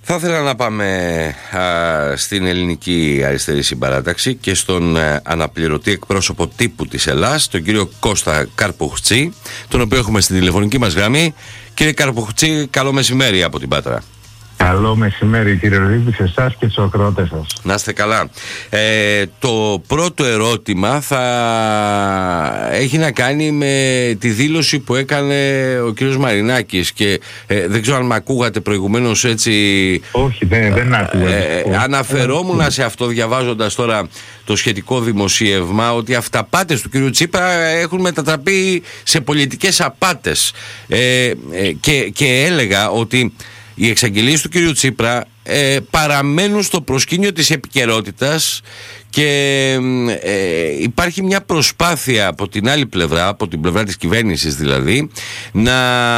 Θα ήθελα να πάμε στην Ελληνική Αριστερή Συμπαράταξη και στον αναπληρωτή εκπρόσωπο τύπου της Ελλάς, τον κύριο Κώστα Καρπουχτσή, τον οποίο έχουμε στην τηλεφωνική μας γραμμή. Κύριε Καρπουχτσή, καλό μεσημέρι από την Πάτρα. Καλό μεσημέρι κύριε Ροδίτη, σε εσάς και στους ακροατές σας. Να είστε καλά. Το πρώτο ερώτημα θα έχει να κάνει με τη δήλωση που έκανε ο κύριος Μαρινάκης και δεν ξέρω αν με ακούγατε προηγουμένως έτσι. Όχι, δεν άκουγα. Αναφερόμουν σε αυτό διαβάζοντας τώρα το σχετικό δημοσίευμα, ότι οι αυταπάτες του κύριου Τσίπρα έχουν μετατραπεί σε πολιτικές απάτες και έλεγα ότι οι εξαγγελίες του κύριου Τσίπρα παραμένουν στο προσκήνιο της επικαιρότητας και υπάρχει μια προσπάθεια από την άλλη πλευρά, από την πλευρά της κυβέρνησης δηλαδή, να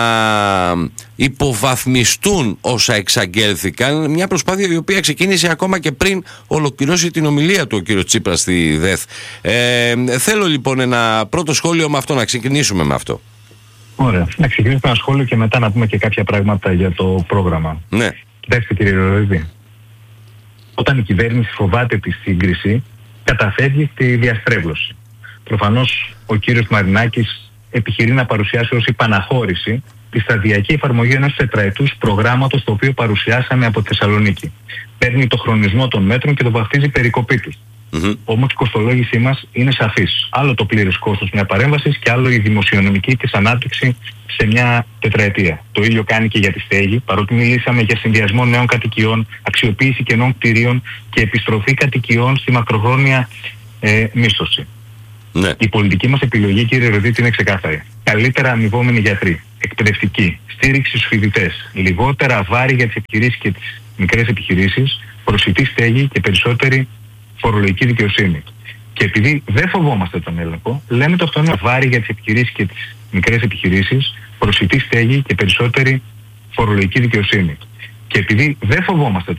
υποβαθμιστούν όσα εξαγγέλθηκαν, μια προσπάθεια η οποία ξεκίνησε ακόμα και πριν ολοκληρώσει την ομιλία του ο κύριος Τσίπρα στη ΔΕΘ. Θέλω λοιπόν ένα πρώτο σχόλιο με αυτό, να ξεκινήσουμε με αυτό. Ωραία. Να ξεκινήσουμε ένα σχόλιο και μετά να πούμε και κάποια πράγματα για το πρόγραμμα. Ναι. Κοιτάξτε κύριε Ροδίτη, όταν η κυβέρνηση φοβάται τη σύγκριση, καταφεύγει στη διαστρέβλωση. Προφανώς ο κύριος Μαρινάκης επιχειρεί να παρουσιάσει ως υπαναχώρηση τη σταδιακή εφαρμογή ενός τετραετούς προγράμματος το οποίο παρουσιάσαμε από Θεσσαλονίκη. Παίρνει το χρονισμό των μέτρων και το βαφτίζει περικοπή τους. Όμως η κοστολόγησή μας είναι σαφής. Άλλο το πλήρες κόστος μια παρέμβασης και άλλο η δημοσιονομική της ανάπτυξη σε μια τετραετία. Το ίδιο κάνει και για τη στέγη, παρότι μιλήσαμε για συνδυασμό νέων κατοικιών, αξιοποίηση κενών κτηρίων και επιστροφή κατοικιών στη μακροχρόνια μίσθωση. Ναι. Η πολιτική μας επιλογή, κύριε Ροδίτη, είναι ξεκάθαρη. Καλύτερα αμοιβόμενοι γιατροί, εκπαιδευτικοί, στήριξη στους φοιτητές, λιγότερα βάρη για τις επιχειρήσεις και τις μικρές επιχειρήσεις, προσιτή στέγη και περισσότερη φορολογική δικαιοσύνη. Και επειδή δεν φοβόμαστε τον έλεγχο, λέμε το αυτό είναι βάρη για τις επιχειρήσεις και τις μικρές επιχειρήσεις, προσιτή στέγη και περισσότερη φορολογική δικαιοσύνη. Και επειδή δεν φοβόμαστε